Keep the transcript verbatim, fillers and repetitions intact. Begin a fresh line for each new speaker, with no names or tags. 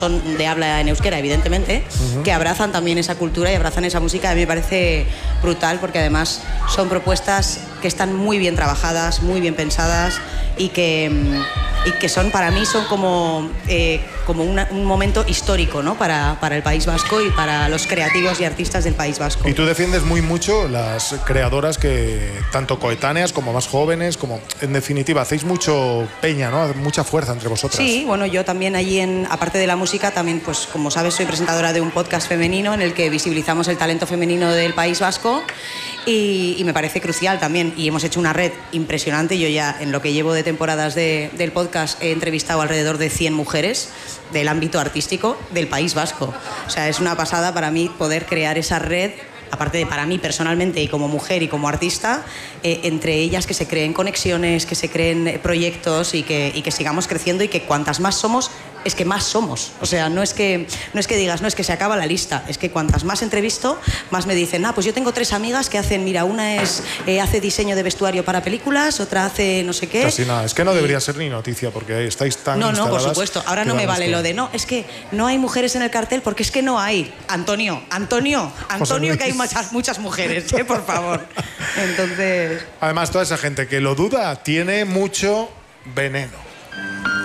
son de habla en euskera, evidentemente, uh-huh. que abrazan también esa cultura y abrazan esa música. A mí me parece brutal porque además son propuestas que están muy bien trabajadas, muy bien pensadas y que, y que son, para mí, son como, eh, como una, un momento histórico, ¿no? para, para el País Vasco y para los creativos y artistas del País Vasco.
Y tú defiendes muy mucho las creadoras que, tanto coetáneas como más jóvenes, como en definitiva, hacéis mucho peña, ¿no? Mucha fuerza entre vosotras.
Sí, bueno, yo también allí, en, aparte de la música, también, pues como sabes, soy presentadora de un podcast femenino en el que visibilizamos el talento femenino del País Vasco y, y me parece crucial también. Y hemos hecho una red impresionante. Yo ya, en lo que llevo de temporadas de, del podcast, he entrevistado alrededor de cien mujeres del ámbito artístico del País Vasco. O sea, es una pasada para mí poder crear esa red, aparte de para mí personalmente y como mujer y como artista, eh, entre ellas que se creen conexiones, que se creen proyectos y que, y que sigamos creciendo y que cuantas más somos, es que más somos. O sea, no es que, no es que digas, no, es que se acaba la lista, es que cuantas más entrevisto, más me dicen, ah, pues yo tengo tres amigas que hacen, mira, una es eh, hace diseño de vestuario para películas, otra hace no sé qué.
Casi nada, es que no debería ser ni noticia porque estáis tan
No, no, por
instaladas.
supuesto. Ahora no me vale
que...
lo de, no, es que no hay mujeres en el cartel porque es que no hay. Antonio, Antonio, Antonio, que hay muchas, muchas mujeres, ¿eh? Por favor. Entonces...
Además, toda esa gente que lo duda tiene mucho veneno.